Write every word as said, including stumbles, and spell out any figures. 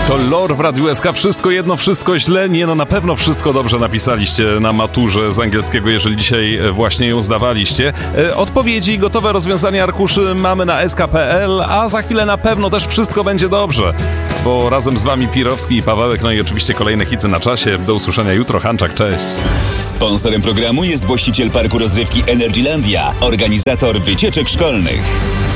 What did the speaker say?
To lore w Radiu S K. Wszystko jedno, wszystko źle. Nie no, na pewno wszystko dobrze napisaliście na maturze z angielskiego, jeżeli dzisiaj właśnie ją zdawaliście. Odpowiedzi i gotowe rozwiązania arkuszy mamy na S K kropka P L, a za chwilę na pewno też wszystko będzie dobrze. Bo razem z wami Pirowski i Pawełek, no i oczywiście kolejne hity na czasie. Do usłyszenia jutro. Hanczak, cześć. Sponsorem programu jest właściciel parku rozrywki Energylandia, organizator wycieczek szkolnych.